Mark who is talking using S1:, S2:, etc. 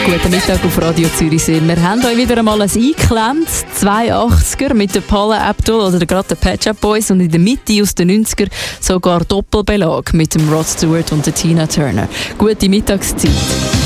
S1: Guten Mittag auf Radio Zürichsee. Wir haben euch wieder einmal ein eingeklemmt. 82er mit der Paula Abdul oder gerade den Pet Shop Boys und in der Mitte aus den 90er sogar Doppelbelag mit dem Rod Stewart und der Tina Turner. Gute Mittagszeit.